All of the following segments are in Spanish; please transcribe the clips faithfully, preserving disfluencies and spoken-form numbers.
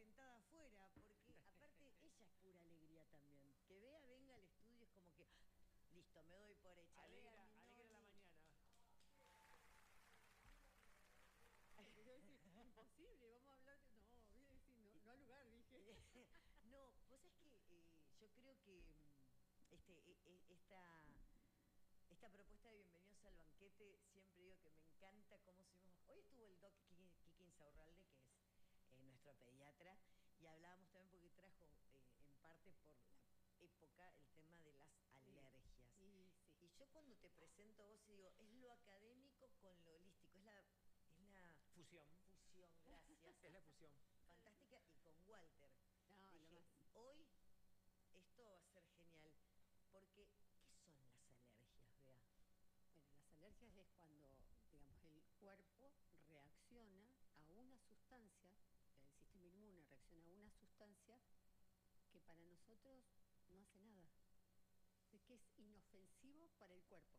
sentada afuera, porque aparte ella es pura alegría también. Que vea, venga al estudio, es como que, listo, me doy por hecha. Alegra, alegra la mañana. Yo decía, imposible, vamos a hablar de... No, voy a decir, no, no al lugar, dije. No, pues es que eh, yo creo que este, e, e, esta, esta propuesta de Bienvenidos al Banquete, siempre digo que me encanta cómo subimos. Hoy estuvo el doc Kiki, Kiki Insaurralde, que es eh, nuestro pediatra, y hablábamos también porque trajo eh, en parte por la época el tema de las alergias. Sí, sí. Y yo cuando te presento a vos y digo, es lo académico con lo holístico, es la... Es la fusión. Fusión, gracias. Es la fusión. Fantástica. Y con Walter. No, dije, lo más. hoy esto va a ser genial. Porque, ¿qué son las alergias, Bea? Bueno, las alergias es cuando, digamos, el cuerpo reacciona a una sustancia, el sistema inmune reacciona a una sustancia que para nosotros no hace nada, que es inofensivo para el cuerpo.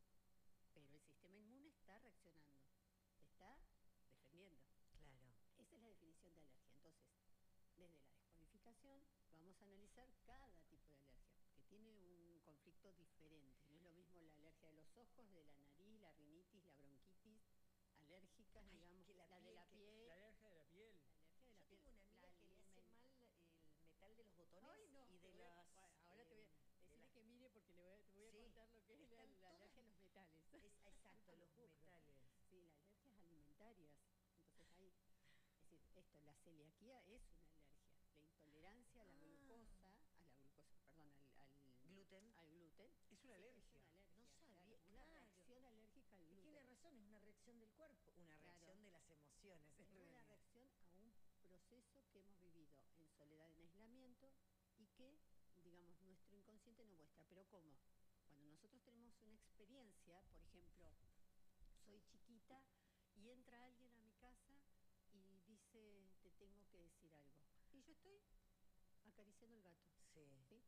Pero el sistema inmune está reaccionando, está defendiendo. Claro. Esa es la definición de alergia. Entonces, desde la descodificación vamos a analizar cada tipo de alergia, que tiene un conflicto diferente. No es lo mismo la alergia de los ojos, de la nariz, la rinitis, la bronquitis, alérgicas, Ay, digamos, que la la piel, de la que- piel. La alergia de la piel. La alergia de la Yo piel. tengo una amiga la que le hace alimen- mal el metal de los botones. Ay, no, y de te voy a- las... bueno, ahora te voy a eh, de decirle las- que mire porque le voy a, te voy a Sí, contar lo que es la, están la todas- alergia a los metales. Es, exacto, los puedo creer. metales. Sí, las alergias alimentarias. Entonces hay, es decir, esto, la celiaquía es una alergia. La intolerancia a la Ah. glucosa, a la glucosa, perdón, al, al Gluten. al gluten. Es una Sí, alergia. Es una alergia. No sabía, claro, una claro. reacción alérgica al Y gluten. tiene razón, es una reacción del cuerpo, una Claro. reacción de las emociones. Es en una realidad. reacción a un proceso que hemos vivido en soledad, en aislamiento, y que, digamos, nuestro inconsciente no muestra. ¿Pero cómo? Cuando nosotros tenemos una experiencia, por ejemplo, soy chiquita y entra alguien a mi casa y dice, te tengo que decir algo. Y yo estoy acariciando el gato. Sí. ¿Sí?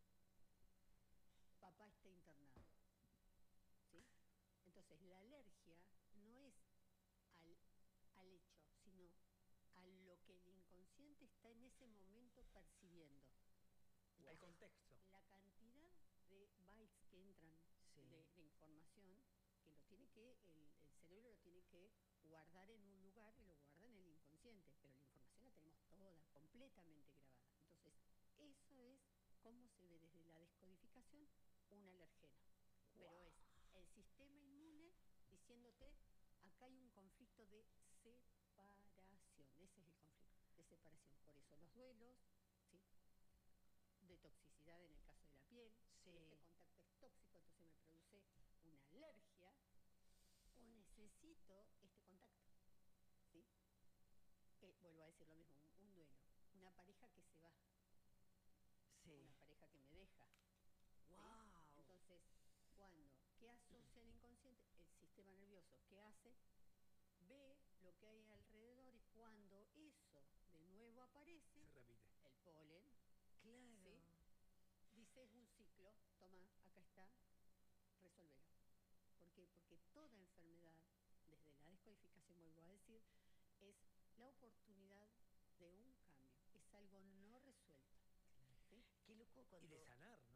Papá está internado. ¿Sí? Entonces, la alergia no es al, al hecho, sino a lo que el inconsciente está en ese momento percibiendo. El contexto. La cantidad de bytes que entran Sí. de, de información, que lo tiene que, el, el cerebro lo tiene que guardar en un lugar y lo guarda en el inconsciente, pero la información la tenemos toda, completamente grabada. Entonces, eso es cómo se ve desde la descodificación un alergeno. Pero Wow. es el sistema inmune diciéndote, acá hay un conflicto de separación. Ese es el conflicto, de separación. Por eso los duelos, ¿sí? De toxicidad en el caso de la piel. Sí. Si este contacto es tóxico, entonces me produce una alergia o necesito este contacto. ¿Sí? Eh, vuelvo a decir lo mismo, un, un duelo. Una pareja que se va, Sí. una pareja que me deja. ¿Sí? Wow. Entonces, cuando, ¿qué asocia el inconsciente? El sistema nervioso, ¿qué hace? Ve lo que hay alrededor y cuando eso de nuevo aparece, Se repite. el polen, Claro. ¿sí? Dice, es un ciclo, toma, acá está, resolvelo. ¿Por qué? Porque toda enfermedad, desde la descodificación, vuelvo a decir, es la oportunidad de un cambio, es algo no resuelto. ¿Sí? Qué loco cuando... Y de sanar,